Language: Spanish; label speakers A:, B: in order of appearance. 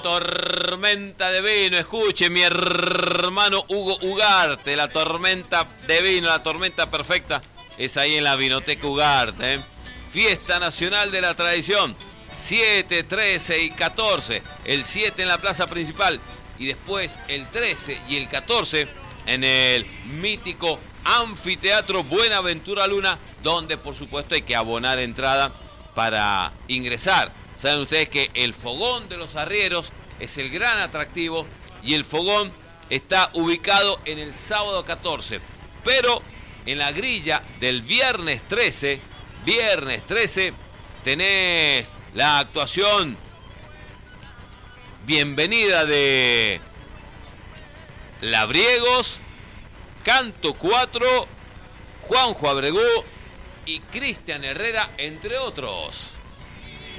A: Tormenta de vino, escuche mi hermano Hugo Ugarte, la tormenta de vino, la tormenta perfecta, es ahí en la Vinoteca Ugarte, ¿eh? Fiesta Nacional de la Tradición, 7, 13 y 14, el 7 en la plaza principal y después el 13 y el 14 en el mítico Anfiteatro Buenaventura Luna, donde por supuesto hay que abonar entrada para ingresar. Saben ustedes que el fogón de los arrieros es el gran atractivo y el fogón está ubicado en el sábado 14. Pero en la grilla del viernes 13, tenés la actuación bienvenida de Labriegos, Canto 4, Juanjo Abregú y Cristian Herrera, entre otros.